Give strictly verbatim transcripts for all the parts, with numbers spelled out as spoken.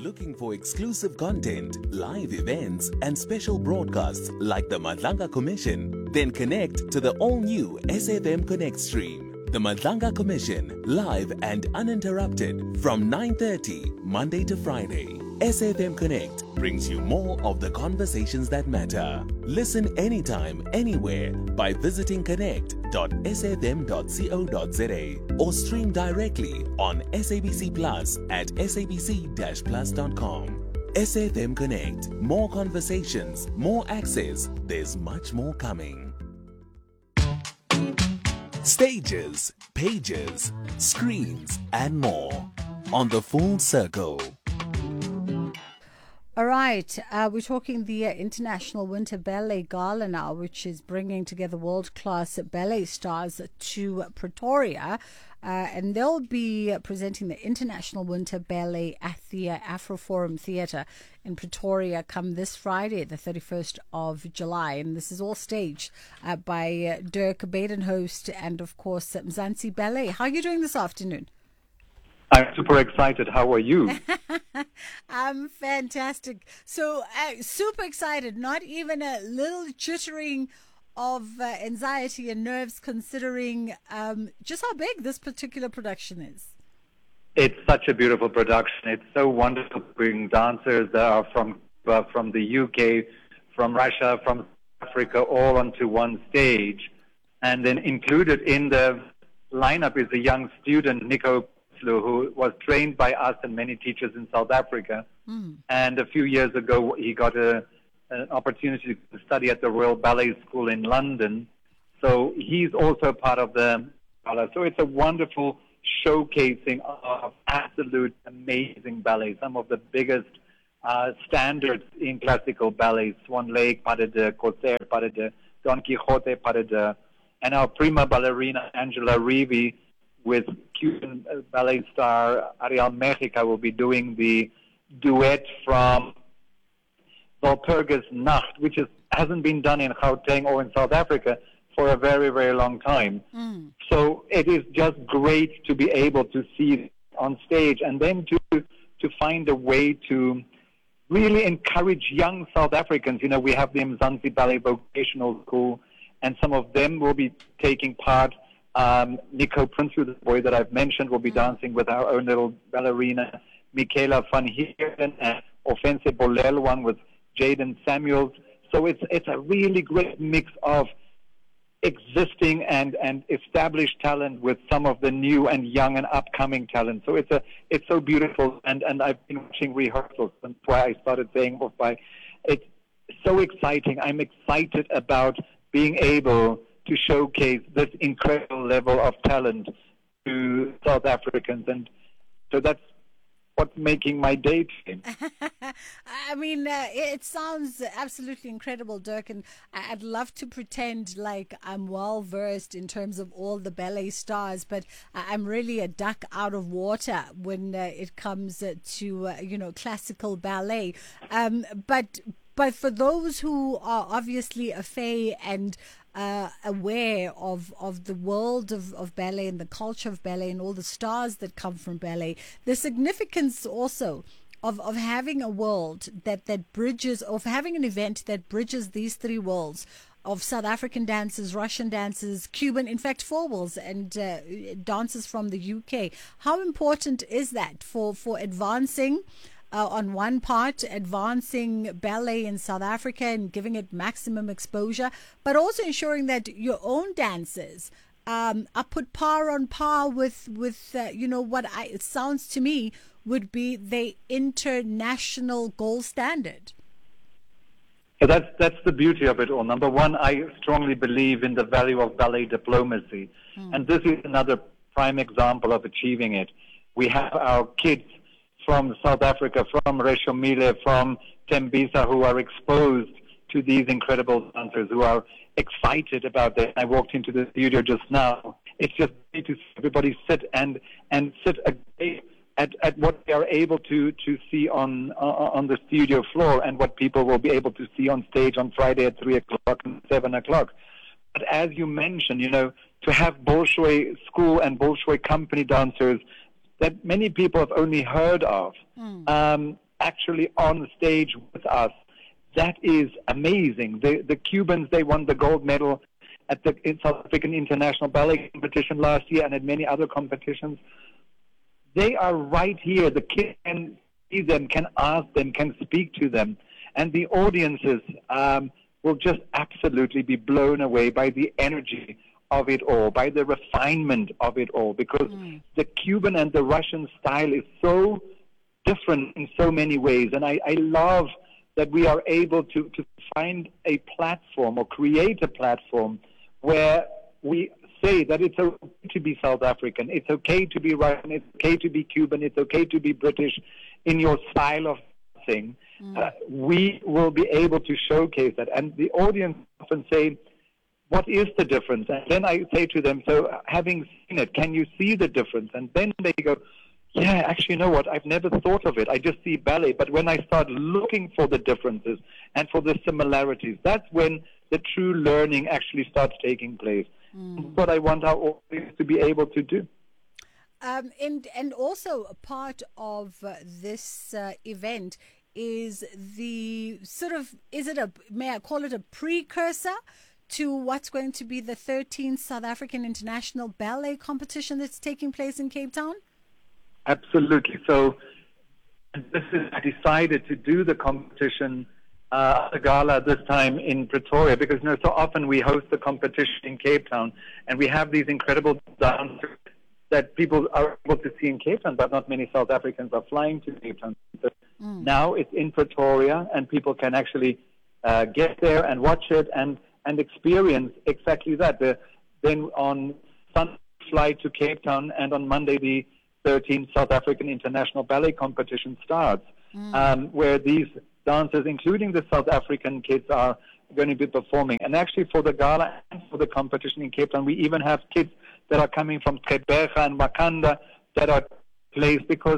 Looking for exclusive content, live events, and special broadcasts like the Madlanga Commission? Then connect to the all-new S F M Connect stream. The Madlanga Commission, live and uninterrupted from nine thirty Monday to Friday. S F M Connect brings you more of the conversations that matter. Listen anytime, anywhere by visiting connect dot s f m dot co dot z a or stream directly on S A B C Plus at s a b c dash plus dot com. S F M Connect. More conversations, more access. There's much more coming. Stages, pages, screens, and more on the Full Circle. All right, uh, we're talking the uh, International Winter Ballet Gala now, which is bringing together world-class ballet stars to Pretoria. Uh, and they'll be presenting the International Winter Ballet at the uh, Afroforum Theatre in Pretoria come this Friday, the thirty-first of July. And this is all staged uh, by uh, Dirk Badenhorst and, of course, Mzansi Ballet. How are you doing this afternoon? I'm super excited. How are you? I'm fantastic. So, uh, super excited. Not even a little jittering of uh, anxiety and nerves, considering um, just how big this particular production is. It's such a beautiful production. It's so wonderful to bring dancers that are from uh, from the U K, from Russia, from Africa, all onto one stage. And then included in the lineup is a young student, Nico, who was trained by us and many teachers in South Africa. Mm. And a few years ago, he got a, an opportunity to study at the Royal Ballet School in London. So he's also part of the ballet. So it's a wonderful showcasing of absolute amazing ballet, some of the biggest uh, standards in classical ballet, Swan Lake, Pas de Deux, Corsair, Pas de Deux, Don Quixote, Pas de Deux. And our prima ballerina, Angela Reevy, with Cuban ballet star Ariel Mejica, will be doing the duet from Walpurgis Nacht, which is, hasn't been done in Gauteng or in South Africa for a very, very long time. Mm. So it is just great to be able to see it on stage and then to to find a way to really encourage young South Africans. You know, we have the Mzansi Ballet Vocational School, and some of them will be taking part. Um, Nico Prince, the boy that I've mentioned, will be dancing with our own little ballerina, Michaela van Heeren, and Offense Bolel, one with Jaden Samuels. So it's it's a really great mix of existing and, and established talent with some of the new and young and upcoming talent. So it's a it's so beautiful, and, and I've been watching rehearsals. That's why I started saying, oh, by it's so exciting. I'm excited about being able to showcase this incredible level of talent to South Africans. And so that's what's making my day today. I mean, uh, it sounds absolutely incredible, Dirk, and I'd love to pretend like I'm well-versed in terms of all the ballet stars, but I'm really a duck out of water when uh, it comes to, uh, you know, classical ballet. Um, but but for those who are obviously a fay and Uh, aware of, of the world of, of ballet and the culture of ballet and all the stars that come from ballet, the significance also of, of having a world that, that bridges, of having an event that bridges these three worlds of South African dancers, Russian dancers, Cuban, in fact, four worlds, and uh, dancers from the U K. How important is that for, for advancing Uh, on one part, advancing ballet in South Africa and giving it maximum exposure, but also ensuring that your own dancers um, are put par on par with, with uh, you know, what I, it sounds to me would be the international gold standard. So that's, that's the beauty of it all. Number one, I strongly believe in the value of ballet diplomacy. Mm. And this is another prime example of achieving it. We have our kids from South Africa, from Reshomile, from Tembisa, who are exposed to these incredible dancers, who are excited about that. I walked into the studio just now. It's just great to see everybody sit and and sit at, at what they are able to, to see on on the studio floor and what people will be able to see on stage on Friday at three o'clock and seven o'clock. But as you mentioned, you know, to have Bolshoi School and Bolshoi Company dancers that many people have only heard of. Mm. Um, actually on stage with us. That is amazing. The, the Cubans, they won the gold medal at the South African International Ballet Competition last year and at many other competitions. They are right here. The kids can see them, can ask them, can speak to them. And the audiences um, will just absolutely be blown away by the energy of it all, by the refinement of it all, because mm. the Cuban and the Russian style is so different in so many ways. And I, I love that we are able to, to find a platform or create a platform where we say that it's okay to be South African, it's okay to be Russian, it's okay to be Cuban, it's okay to be British in your style of thing. Mm. Uh, we will be able to showcase that. And the audience often say, what is the difference? And then I say to them, so having seen it, can you see the difference? And then they go, yeah, actually, you know what? I've never thought of it. I just see ballet. But when I start looking for the differences and for the similarities, that's when the true learning actually starts taking place. Mm. That's what I want our audience to be able to do. Um, and, and also a part of uh, this uh, event is the sort of, is it a, may I call it a precursor to what's going to be the thirteenth South African International Ballet Competition that's taking place in Cape Town? Absolutely. So this is, I decided to do the competition, uh, the gala this time in Pretoria, because you know, so often we host the competition in Cape Town, and we have these incredible dancers that people are able to see in Cape Town, but not many South Africans are flying to Cape Town. So mm. now it's in Pretoria, and people can actually uh, get there and watch it and, and experience exactly that. The, then on Sunday, fly to Cape Town, and on Monday, the thirteenth South African International Ballet Competition starts, mm. um, where these dancers, including the South African kids, are going to be performing. And actually for the gala and for the competition in Cape Town, we even have kids that are coming from Gqeberha and Wakanda that are placed, because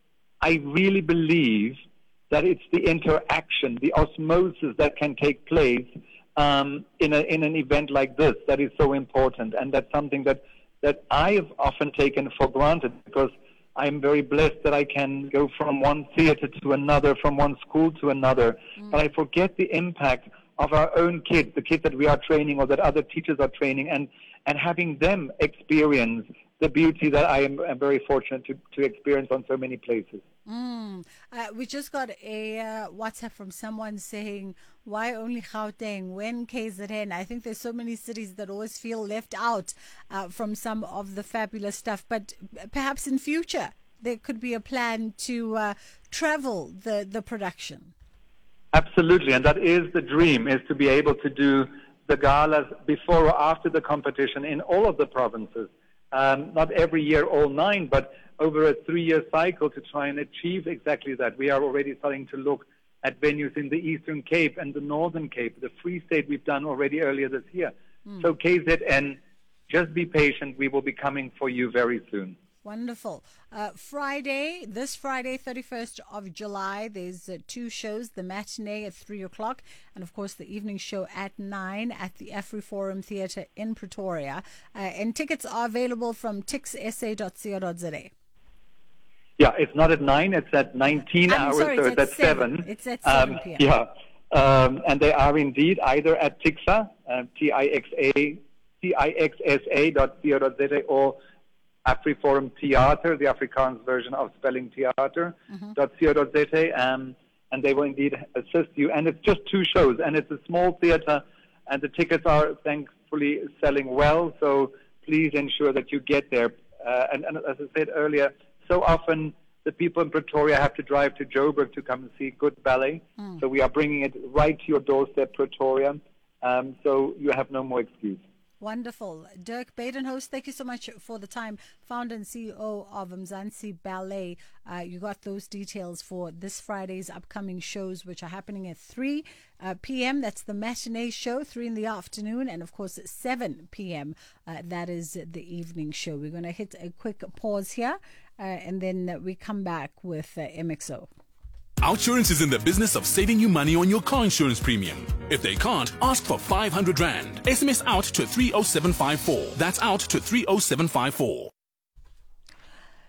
I really believe that it's the interaction, the osmosis that can take place um, in, a, in an event like this that is so important. And that's something that that I have often taken for granted, because I'm very blessed that I can go from one theater to another, from one school to another. Mm. But I forget the impact of our own kids, the kids that we are training or that other teachers are training, and, and having them experience the beauty that I am, am very fortunate to, to experience on so many places. Mm. Uh, we just got a uh, WhatsApp from someone saying, why only Gauteng? When K Z N? I think there's so many cities that always feel left out uh, from some of the fabulous stuff. But perhaps in future, there could be a plan to uh, travel the, the production. Absolutely. And that is the dream, is to be able to do the galas before or after the competition in all of the provinces. Um, not every year, all nine, but over a three-year cycle to try and achieve exactly that. We are already starting to look at venues in the Eastern Cape and the Northern Cape. The Free State we've done already earlier this year. Mm. So K Z N, just be patient. We will be coming for you very soon. Wonderful. Uh, Friday, this Friday, thirty-first of July, there's uh, two shows, the matinee at three o'clock and, of course, the evening show at nine at the AfriForum Theatre in Pretoria. Uh, and tickets are available from tix s a dot co dot z a. Yeah, it's not at nine, it's at nineteen I'm hours, sorry, so it's, it's at at seven. seven. It's at seven um, p.m. Yeah, um, and they are indeed either at Tixa, uh, T I X A, T I X S A dot co dot z a, or AfriForum Theater, the Afrikaans version of spelling theater, mm-hmm. dot co dot z a, um, and they will indeed assist you. And it's just two shows, and it's a small theater, and the tickets are thankfully selling well, so please ensure that you get there. Uh, and, and as I said earlier, so often the people in Pretoria have to drive to Joburg to come and see good ballet, mm. so we are bringing it right to your doorstep, Pretoria, um, so you have no more excuse. Wonderful. Dirk Badenhorst, thank you so much for the time. Founder and C E O of Mzansi Ballet. Uh, you got those details for this Friday's upcoming shows, which are happening at three p.m. That's the matinee show, three in the afternoon. And, of course, at seven p.m. Uh, that is the evening show. We're going to hit a quick pause here, uh, and then we come back with uh, M X O. Outsurance is in the business of saving you money on your car insurance premium. If they can't, ask for five hundred rand. S M S out to three oh seven five four. That's out to three oh seven five four.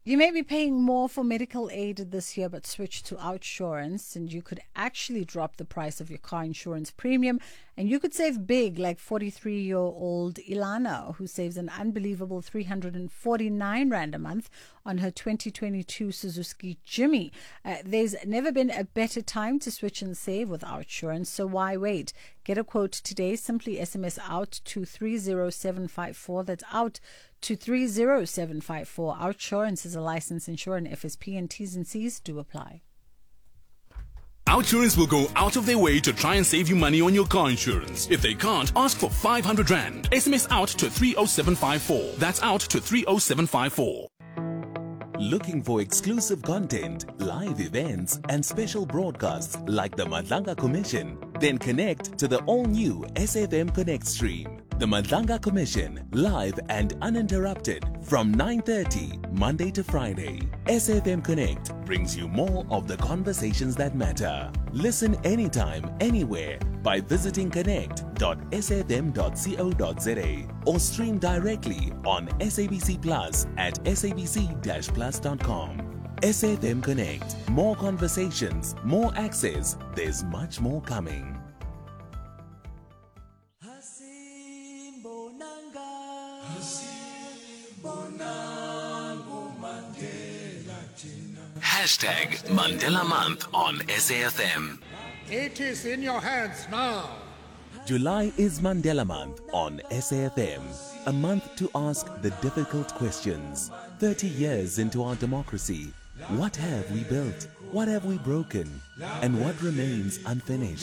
You may be paying more for medical aid this year, but switch to OUTsurance and you could actually drop the price of your car insurance premium and you could save big, like forty-three-year-old Ilana, who saves an unbelievable three hundred forty-nine rand a month on her twenty twenty-two Suzuki Jimmy. Uh, there's never been a better time to switch and save with OUTsurance, so why wait? Get a quote today. Simply S M S out to three zero seven five four. That's out to three zero seven five four. OUTsurance is a licensed insurer and F S P and T's and C's do apply. OUTsurance will go out of their way to try and save you money on your car insurance. If they can't, ask for five hundred rand. S M S out to three zero seven five four. That's out to three zero seven five four. Looking for exclusive content, live events, and special broadcasts like the Madlanga Commission? Then connect to the all-new S F M Connect stream. The Madlanga Commission, live and uninterrupted from nine thirty Monday to Friday. S F M Connect brings you more of the conversations that matter. Listen anytime, anywhere by visiting connect dot s f m dot co dot z a or stream directly on S A B C Plus at s a b c dash plus dot com. S F M Connect. More conversations, more access. There's much more coming. Hashtag Mandela Month on S A F M. It is in your hands now. July is Mandela Month on S A F M. A month to ask the difficult questions. thirty years into our democracy, what have we built? What have we broken? And what remains unfinished?